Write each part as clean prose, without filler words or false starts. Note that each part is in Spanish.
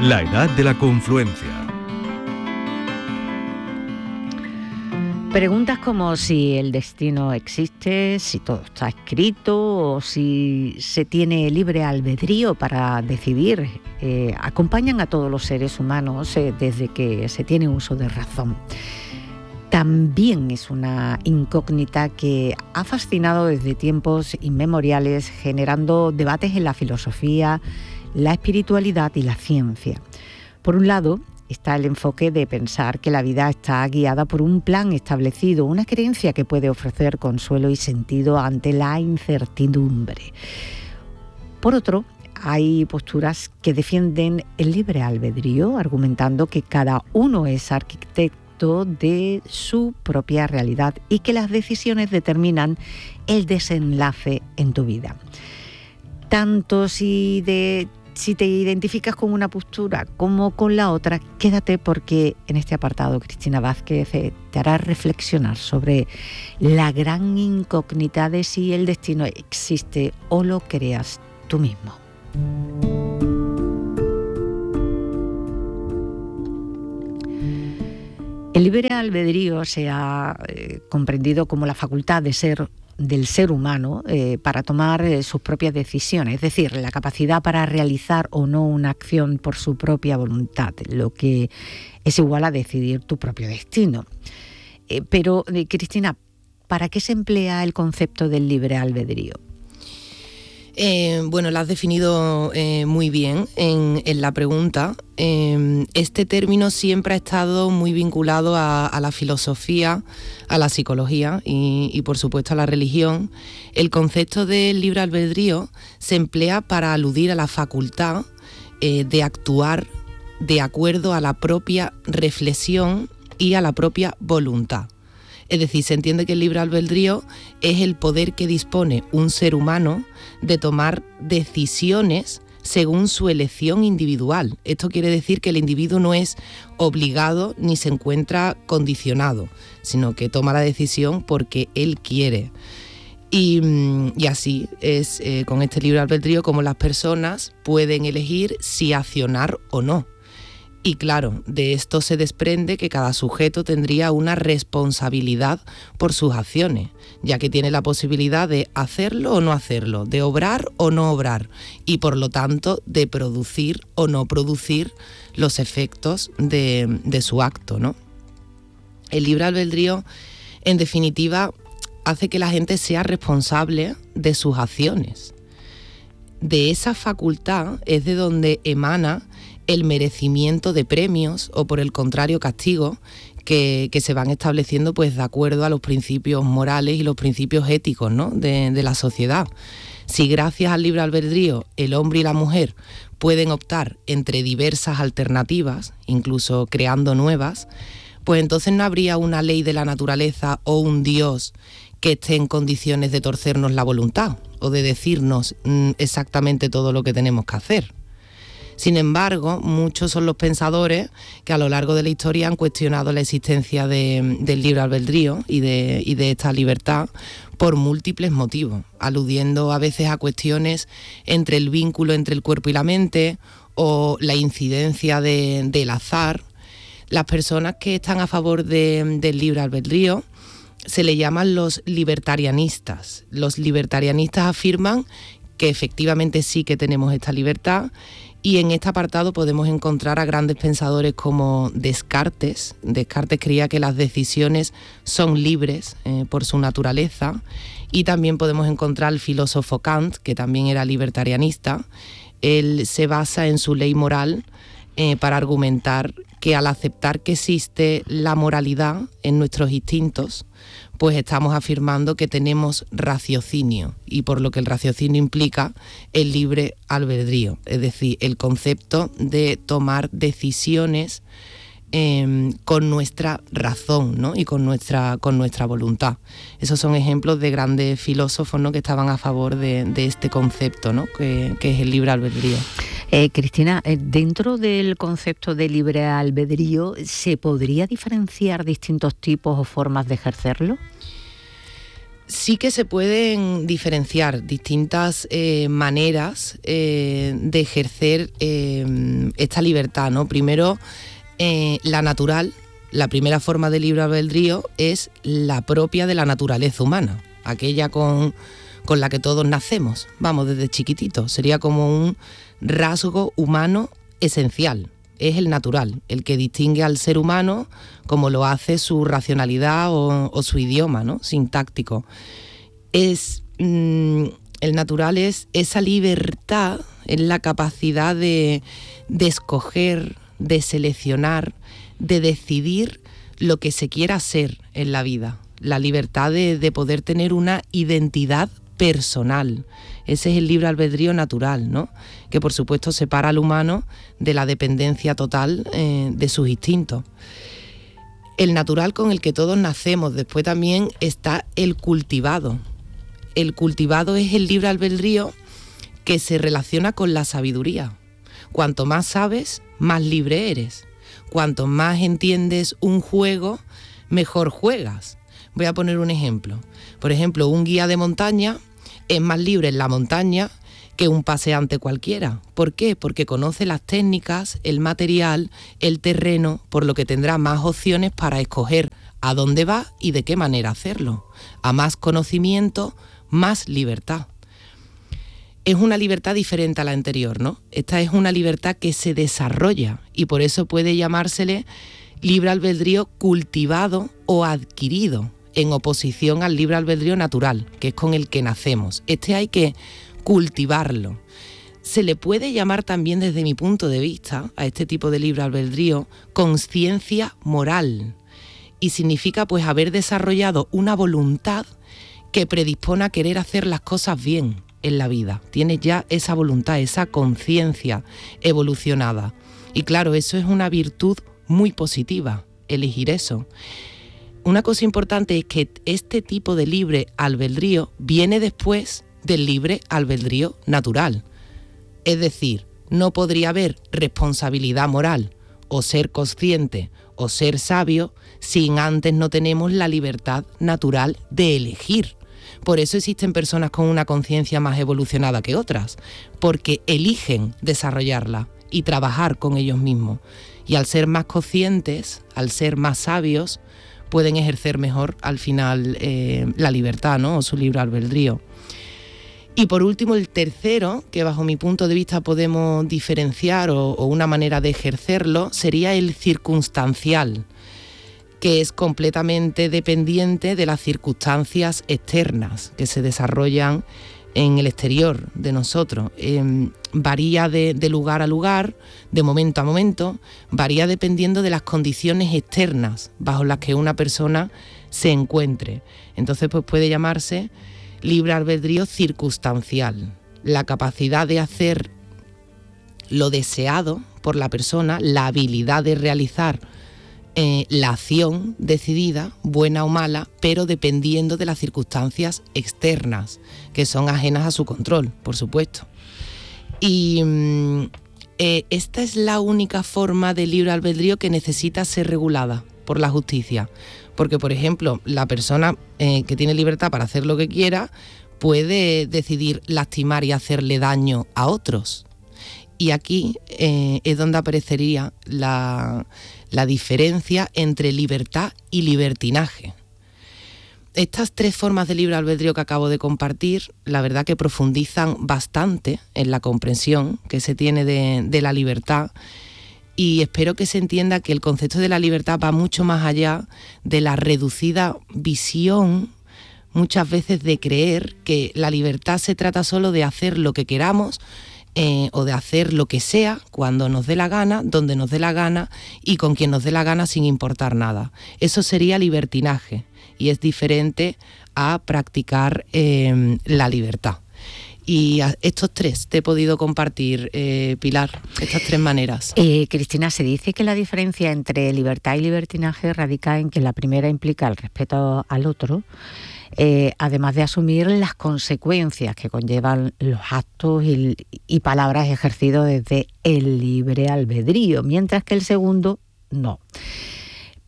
La edad de la confluencia. Preguntas como si el destino existe, si todo está escrito o si se tiene libre albedrío para decidir, acompañan a todos los seres humanos desde que se tiene uso de razón. También es una incógnita que ha fascinado desde tiempos inmemoriales, generando debates en la filosofía, la espiritualidad y la ciencia. Por un lado, está el enfoque de pensar que la vida está guiada por un plan establecido, una creencia que puede ofrecer consuelo y sentido ante la incertidumbre. Por otro, hay posturas que defienden el libre albedrío, argumentando que cada uno es arquitecto de su propia realidad y que las decisiones determinan el desenlace en tu vida. Tanto si te identificas con una postura como con la otra, quédate porque en este apartado Cristina Vázquez te hará reflexionar sobre la gran incógnita de si el destino existe o lo creas tú mismo. El libre albedrío se ha comprendido como la facultad del ser humano para tomar sus propias decisiones, es decir, la capacidad para realizar o no una acción por su propia voluntad, lo que es igual a decidir tu propio destino. Pero, Cristina, ¿para qué se emplea el concepto del libre albedrío? Bueno, lo has definido muy bien en la pregunta. Este término siempre ha estado muy vinculado a la filosofía, a la psicología y por supuesto a la religión. El concepto del libre albedrío se emplea para aludir a la facultad de actuar de acuerdo a la propia reflexión y a la propia voluntad. Es decir, se entiende que el libre albedrío es el poder que dispone un ser humano de tomar decisiones según su elección individual. Esto quiere decir que el individuo no es obligado ni se encuentra condicionado, sino que toma la decisión porque él quiere. Y así es con este libre albedrío como las personas pueden elegir si accionar o no. Y claro, de esto se desprende que cada sujeto tendría una responsabilidad por sus acciones, ya que tiene la posibilidad de hacerlo o no hacerlo, de obrar o no obrar, y por lo tanto de producir o no producir los efectos de su acto, ¿no? El libre albedrío, en definitiva, hace que la gente sea responsable de sus acciones. De esa facultad es de donde emana el merecimiento de premios o, por el contrario, castigo que se van estableciendo pues de acuerdo a los principios morales y los principios éticos, ¿no? de la sociedad. Si gracias al libre albedrío el hombre y la mujer pueden optar entre diversas alternativas, incluso creando nuevas, pues entonces no habría una ley de la naturaleza o un Dios que esté en condiciones de torcernos la voluntad o de decirnos exactamente todo lo que tenemos que hacer. Sin embargo, muchos son los pensadores que a lo largo de la historia han cuestionado la existencia del libre albedrío y de esta libertad por múltiples motivos, aludiendo a veces a cuestiones entre el vínculo entre el cuerpo y la mente o la incidencia del azar. Las personas que están a favor del libre albedrío se le llaman los libertarianistas. Los libertarianistas afirman que efectivamente sí que tenemos esta libertad. Y en este apartado podemos encontrar a grandes pensadores como Descartes. Descartes creía que las decisiones son libres por su naturaleza. Y también podemos encontrar al filósofo Kant, que también era libertarianista. Él se basa en su ley moral para argumentar que al aceptar que existe la moralidad en nuestros instintos, pues estamos afirmando que tenemos raciocinio, y por lo que el raciocinio implica el libre albedrío, es decir, el concepto de tomar decisiones con nuestra razón, ¿no? Y con nuestra voluntad. Esos son ejemplos de grandes filósofos, ¿no? Que estaban a favor de este concepto, ¿no? que es el libre albedrío. Cristina, dentro del concepto de libre albedrío, ¿se podría diferenciar distintos tipos o formas de ejercerlo? Sí que se pueden diferenciar distintas maneras de ejercer esta libertad, ¿no? Primero, la natural, la primera forma de libre albedrío es la propia de la naturaleza humana, aquella con la que todos nacemos, vamos, desde chiquititos. Sería como un rasgo humano esencial. Es el natural, el que distingue al ser humano como lo hace su racionalidad o su idioma, ¿no? Sintáctico. El natural es esa libertad, es la capacidad de escoger, de seleccionar, de decidir lo que se quiera ser en la vida. La libertad de poder tener una identidad personal. Ese es el libre albedrío natural, ¿no? Que por supuesto separa al humano de la dependencia total de sus instintos. El natural con el que todos nacemos. Después también está el cultivado. El cultivado es el libre albedrío que se relaciona con la sabiduría. Cuanto más sabes, más libre eres. Cuanto más entiendes un juego, mejor juegas. Voy a poner un ejemplo. Por ejemplo, un guía de montaña es más libre en la montaña que un paseante cualquiera. ¿Por qué? Porque conoce las técnicas, el material, el terreno, por lo que tendrá más opciones para escoger a dónde va y de qué manera hacerlo. A más conocimiento, más libertad. Es una libertad diferente a la anterior, ¿no? Esta es una libertad que se desarrolla y por eso puede llamársele libre albedrío cultivado o adquirido, en oposición al libre albedrío natural, que es con el que nacemos. Este hay que cultivarlo. Se le puede llamar también, desde mi punto de vista, a este tipo de libre albedrío, conciencia moral. Y significa pues haber desarrollado una voluntad que predispone a querer hacer las cosas bien en la vida. Tienes ya esa voluntad, esa conciencia evolucionada. Y claro, eso es una virtud muy positiva, elegir eso. Una cosa importante es que este tipo de libre albedrío viene después del libre albedrío natural. Es decir, no podría haber responsabilidad moral o ser consciente o ser sabio si antes no tenemos la libertad natural de elegir. Por eso existen personas con una conciencia más evolucionada que otras, porque eligen desarrollarla y trabajar con ellos mismos. Y al ser más conscientes, al ser más sabios, pueden ejercer mejor al final la libertad, ¿no? O su libre albedrío. Y por último, el tercero, que bajo mi punto de vista podemos diferenciar o una manera de ejercerlo, sería el circunstancial, que es completamente dependiente de las circunstancias externas que se desarrollan en el exterior de nosotros. Varía de lugar a lugar, de momento a momento, varía dependiendo de las condiciones externas bajo las que una persona se encuentre. Entonces, pues puede llamarse libre albedrío circunstancial, la capacidad de hacer lo deseado por la persona, la habilidad de realizar la acción decidida, buena o mala, pero dependiendo de las circunstancias externas, que son ajenas a su control, por supuesto. Y esta es la única forma de libre albedrío que necesita ser regulada por la justicia. Porque, por ejemplo, la persona que tiene libertad para hacer lo que quiera puede decidir lastimar y hacerle daño a otros. Y aquí es donde aparecería la diferencia entre libertad y libertinaje. Estas tres formas de libre albedrío que acabo de compartir, la verdad que profundizan bastante en la comprensión que se tiene de la libertad, y espero que se entienda que el concepto de la libertad va mucho más allá de la reducida visión, muchas veces, de creer que la libertad se trata solo de hacer lo que queramos, o de hacer lo que sea, cuando nos dé la gana, donde nos dé la gana y con quien nos dé la gana, sin importar nada. Eso sería libertinaje y es diferente a practicar la libertad. Y estos tres te he podido compartir, Pilar, estas tres maneras. Cristina, se dice que la diferencia entre libertad y libertinaje radica en que la primera implica el respeto al otro, además de asumir las consecuencias que conllevan los actos y palabras ejercidos desde el libre albedrío, mientras que el segundo no.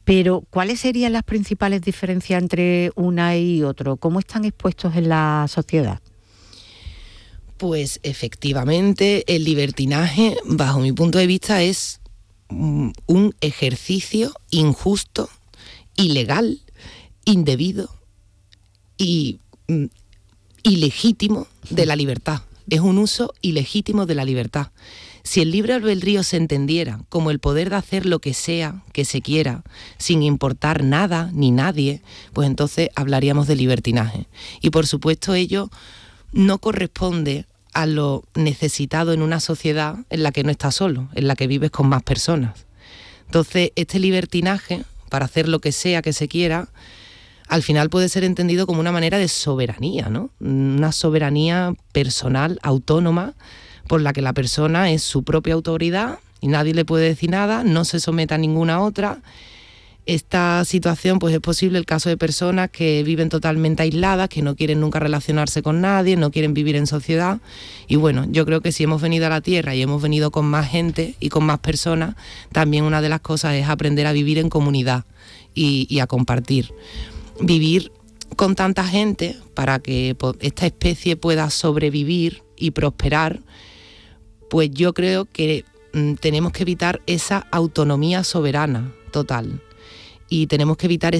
Pero, ¿cuáles serían las principales diferencias entre una y otro? ¿Cómo están expuestos en la sociedad? Pues efectivamente el libertinaje, bajo mi punto de vista, es un ejercicio injusto, ilegal, indebido y ilegítimo de la libertad. Es un uso ilegítimo de la libertad. Si el libre albedrío se entendiera como el poder de hacer lo que sea que se quiera, sin importar nada ni nadie, pues entonces hablaríamos de libertinaje. Y por supuesto ello no corresponde a lo necesitado en una sociedad en la que no estás solo, en la que vives con más personas. Entonces, este libertinaje, para hacer lo que sea que se quiera, al final puede ser entendido como una manera de soberanía, ¿no? Una soberanía personal, autónoma, por la que la persona es su propia autoridad y nadie le puede decir nada, no se somete a ninguna otra. Esta situación pues es posible el caso de personas que viven totalmente aisladas, que no quieren nunca relacionarse con nadie, no quieren vivir en sociedad. Y bueno, yo creo que si hemos venido a la Tierra y hemos venido con más gente y con más personas, también una de las cosas es aprender a vivir en comunidad y a compartir. Vivir con tanta gente para que esta especie pueda sobrevivir y prosperar, pues yo creo que tenemos que evitar esa autonomía soberana total y tenemos que evitar